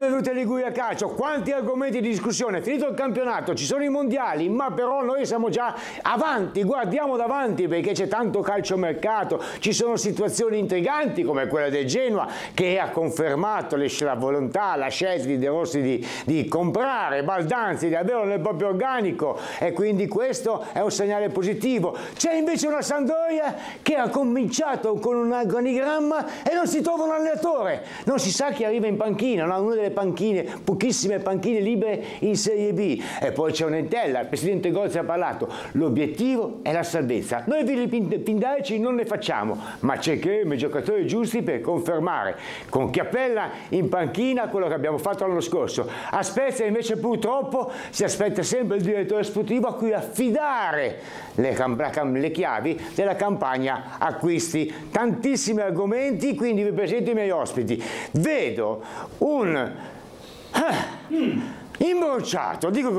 Benvenuti a Liguria Calcio, quanti argomenti di discussione, è finito il campionato, ci sono i mondiali, ma però noi siamo già avanti, guardiamo davanti perché c'è tanto calciomercato, ci sono situazioni intriganti come quella del Genoa che ha confermato la volontà, la scelta di De Rossi di comprare Baldanzi, di averlo nel proprio organico e quindi questo è un segnale positivo. C'è invece una Sampdoria che ha cominciato con un organigramma e non si trova un allenatore, non si sa chi arriva in panchina, no? Una delle panchine, pochissime panchine libere in Serie B, e poi c'è un'entella, il presidente Gozzi ha parlato, l'obiettivo è la salvezza, noi pindarici non ne facciamo, ma cercheremo i giocatori giusti per confermare con Chiappella in panchina quello che abbiamo fatto l'anno scorso. A Spezia invece purtroppo si aspetta sempre il direttore sportivo a cui affidare le chiavi della campagna acquisti. Tantissimi argomenti, quindi vi presento i miei ospiti. Vedo un imbronciato, dico